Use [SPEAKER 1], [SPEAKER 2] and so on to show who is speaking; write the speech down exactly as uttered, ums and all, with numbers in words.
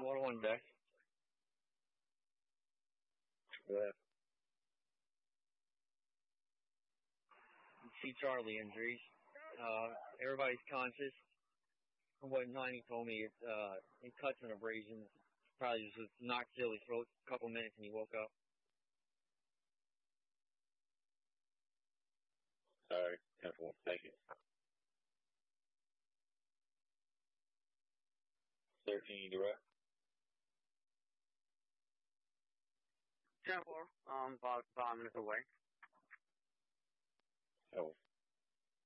[SPEAKER 1] Water one deck.
[SPEAKER 2] Good.
[SPEAKER 1] See Charlie injuries. Uh, everybody's conscious. From what Ninety told me, it's uh, in cuts and abrasions. Probably just was knocked silly for a couple minutes and he woke up.
[SPEAKER 2] All right. Thank you. thirteen direct.
[SPEAKER 3] ten four, um, about five minutes away.
[SPEAKER 2] Oh.